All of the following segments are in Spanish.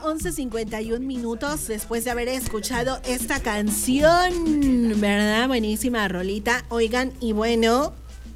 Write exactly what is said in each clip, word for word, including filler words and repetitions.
once cincuenta y un minutos después de haber escuchado esta canción, ¿verdad? Buenísima rolita. Oigan, y bueno,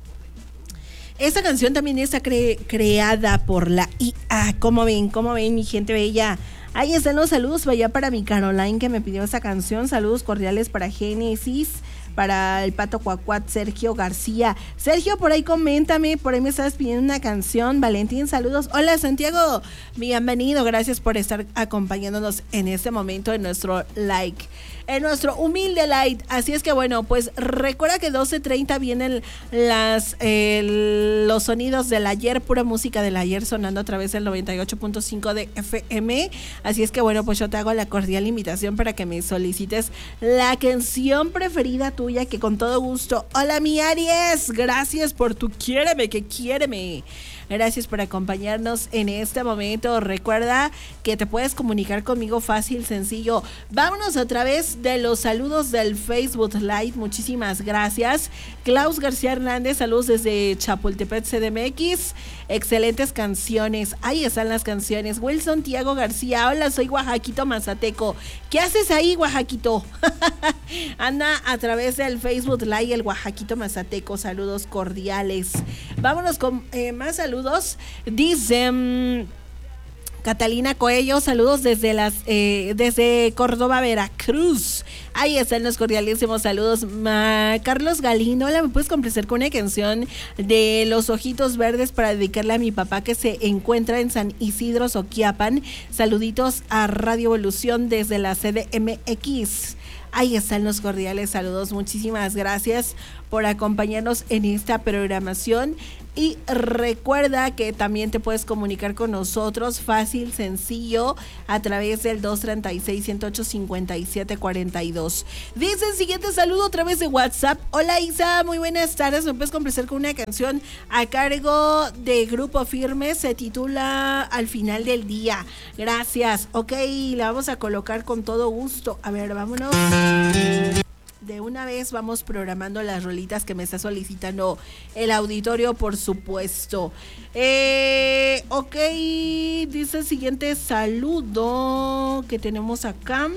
esta canción también está cre- creada por la I A. ¿Cómo ven? ¿Cómo ven, mi gente bella? Ahí están los saludos vaya para mi Caroline que me pidió esa canción. Saludos cordiales para Génesis, para el Pato Cuacuat, Sergio García. Sergio, por ahí coméntame, por ahí me estabas pidiendo una canción. Valentín, saludos. Hola, Santiago, bienvenido, gracias por estar acompañándonos en este momento en nuestro like, en nuestro humilde like. Así es que bueno, pues recuerda que doce treinta vienen las eh, los sonidos del ayer, pura música del ayer sonando a través del noventa y ocho punto cinco de F M. Así es que bueno, pues yo te hago la cordial invitación para que me solicites la canción preferida tuya, que con todo gusto. Hola, mi Aries, gracias por tu quiéreme, que quiéreme. Gracias por acompañarnos en este momento. Recuerda que te puedes comunicar conmigo fácil, sencillo. Vámonos a través de los saludos del Facebook Live. Muchísimas gracias. Klaus García Hernández, saludos desde Chapultepec, C D M X. Excelentes canciones. Ahí están las canciones. Wilson Tiago García, hola, soy Oaxaquito Mazateco. ¿Qué haces ahí, Oaxaquito? Anda a través del Facebook Live, el Oaxaquito Mazateco. Saludos cordiales. Vámonos con eh, más saludos. Dice um, Catalina Coello, saludos desde las eh, desde Córdoba, Veracruz. Ahí están los cordialísimos saludos. Ma, Carlos Galindo, hola, ¿me puedes complacer con una canción de Los Ojitos Verdes para dedicarle a mi papá que se encuentra en San Isidro, Soquiapan? Saluditos a Radio Evolución desde la C D M X. Ahí están los cordiales saludos. Muchísimas gracias por acompañarnos en esta programación. Y recuerda que también te puedes comunicar con nosotros fácil, sencillo, a través del dos treinta y seis, ciento ocho, cincuenta y siete cuarenta y dos. Dice el siguiente saludo a través de WhatsApp. Hola, Isa, muy buenas tardes. ¿Me puedes complacer con una canción a cargo de Grupo Firme? Se titula Al Final del Día. Gracias. Ok, la vamos a colocar con todo gusto. A ver, vámonos. De una vez vamos programando las rolitas que me está solicitando el auditorio, por supuesto. Eh, ok, dice el siguiente saludo que tenemos acá.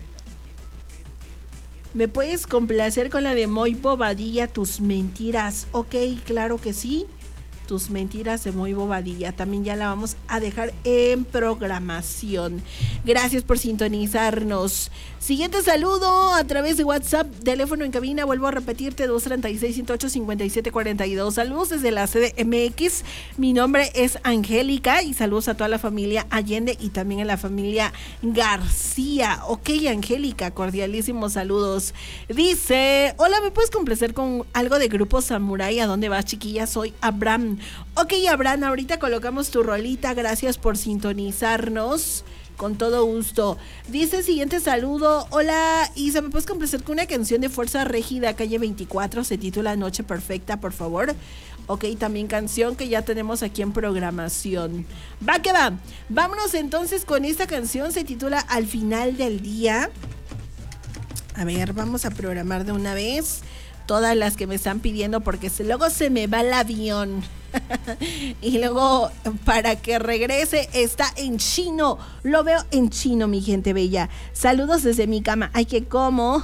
¿Me puedes complacer con la de Moy Bobadilla, Tus Mentiras? Ok, claro que sí. Tus Mentiras de Moy Bobadilla. También ya la vamos a dejar en programación. Gracias por sintonizarnos. Siguiente saludo a través de WhatsApp, teléfono en cabina, vuelvo a repetirte, dos treinta y seis, ciento ocho, cincuenta y siete cuarenta y dos. Saludos desde la C D M X. Mi nombre es Angélica y saludos a toda la familia Allende y también a la familia García. Ok, Angélica, cordialísimos saludos. Dice, hola, ¿me puedes complacer con algo de Grupo Samurai? ¿A dónde vas, chiquilla? Soy Abraham. Ok, Abraham, ahorita colocamos tu rolita. Gracias por sintonizarnos. Con todo gusto. Dice el siguiente saludo. Hola, Isa, ¿me puedes complacer con una canción de Fuerza Régida, calle veinticuatro? Se titula Noche Perfecta, por favor. Ok, también canción que ya tenemos aquí en programación. Va que va. Vámonos entonces con esta canción. Se titula Al Final del Día. A ver, vamos a programar de una vez todas las que me están pidiendo porque luego se me va el avión. Y luego para que regrese está en chino. Lo veo en chino, mi gente bella. Saludos desde mi cama. Ay, que como.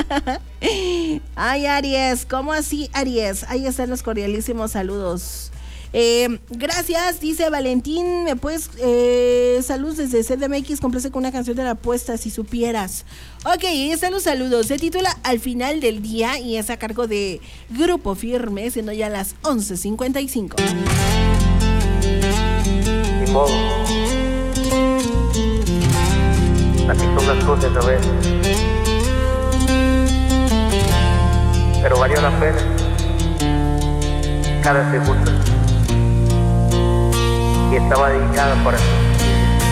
Ay, Aries, ¿cómo así, Aries? Ahí están los cordialísimos saludos. Eh, gracias, dice Valentín. ¿Me puedes? Eh, saludos desde C D M X. Complace con una canción de la apuesta, si supieras. Ok, ahí están los saludos. Se titula Al Final del Día y es a cargo de Grupo Firme, siendo ya las once cincuenta y cinco. Ni modo. Así son las cosas a veces. Pero valió la pena cada segundo. Y estaba dedicada para ti.